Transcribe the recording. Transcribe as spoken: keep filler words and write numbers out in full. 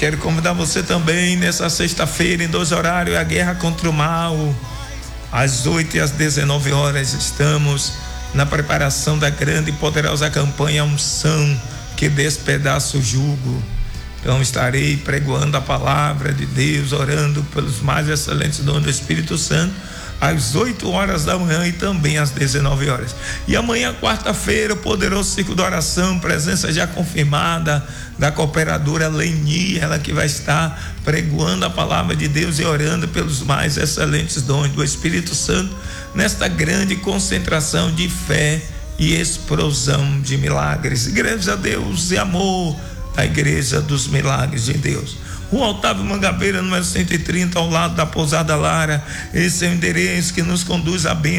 Quero convidar você também nessa sexta-feira, em dois horários, a guerra contra o mal. Às oito e às dezenove horas estamos na preparação da grande e poderosa campanha Unção que despedaça o jugo. Então estarei pregoando a palavra de Deus, orando pelos mais excelentes dons do Espírito Santo, às oito horas da manhã e também às dezenove horas. E amanhã, quarta-feira, o poderoso ciclo de oração, presença já confirmada da cooperadora Leni, ela que vai estar pregoando a palavra de Deus e orando pelos mais excelentes dons do Espírito Santo, nesta grande concentração de fé e explosão de milagres. Igreja a Deus e amor, a igreja dos milagres de Deus. Rua Otávio Mangabeira, número cento e trinta, ao lado da Pousada Lara. Esse é o endereço que nos conduz a bênção